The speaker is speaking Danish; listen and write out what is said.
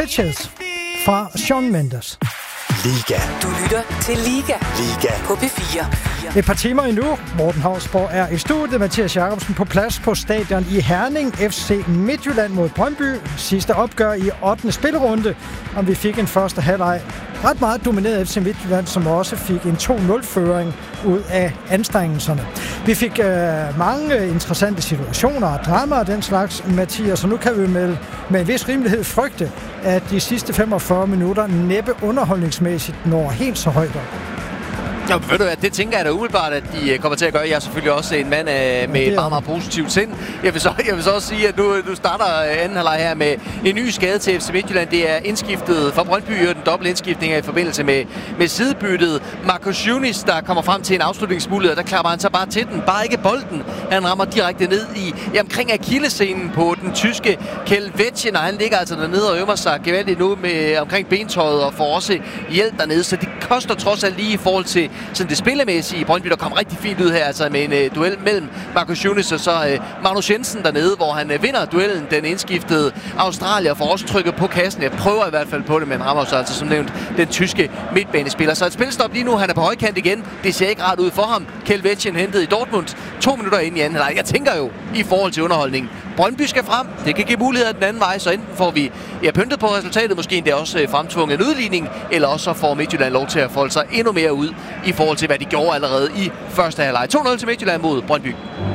Stitches fra Shawn Mendes. Liga. Du lytter til Liga. Liga. På P4. Et par timer endnu. Morten Hausborg er i studiet. Mathias Jacobsen på plads på stadion i Herning. FC Midtjylland mod Brøndby. Sidste opgør i 8. spillerunde. Og vi fik en første halvleg ret meget domineret FC Midtjylland, som også fik en 2-0-føring ud af anstrengelserne. Vi fik mange interessante situationer og drama og den slags, Mathias. Og nu kan vi med en vis rimelighed frygte, at de sidste 45 minutter næppe underholdningsmæssigt når helt så højt op. Ja, ved du hvad, det tænker jeg da umiddelbart, at de kommer til at gøre. Jeg er selvfølgelig også en mand med et meget, meget positivt sind. Jeg vil så også sige, at nu starter anden halvleg her med en ny skade til FC Midtjylland. Det er indskiftet fra Brøndby, og den dobbelt indskiftning er i forbindelse med sidebyttet. Marcus Yunis, der kommer frem til en afslutningsmulighed, der klapper han så bare til den. Bare ikke bolden. Han rammer direkte ned omkring akillescenen på den tyske Kelvetje, og han ligger altså dernede og øver sig gevaldigt nu med omkring bentøjet og får også hjælp dernede. Så det koster trods alt lige i forhold til sådan det spillemæssige i Brøndby, der kom rigtig fint ud her, altså med en duel mellem Marcus Yunis og så Magnus Jensen dernede, hvor han vinder duellen, den indskiftede australier, får også trykket på kassen. Jeg prøver i hvert fald på det, men rammer så altså som nævnt den tyske midtbanespiller. Så et spilstop lige nu, han er på højkant igen. Det ser ikke rart ud for ham. Kelvetjen hentet i Dortmund 2 minutter ind i anden halvleg. Jeg tænker jo, i forhold til underholdning, Brøndby skal frem. Det kan give muligheder den anden vej, så enten får vi pyntet på resultatet, måske endda også fremtvunget en udligning, eller også så får Midtjylland lov til at folde sig endnu mere ud i forhold til, hvad de gjorde allerede i første halvleg. 2-0 til Midtjylland mod Brøndby.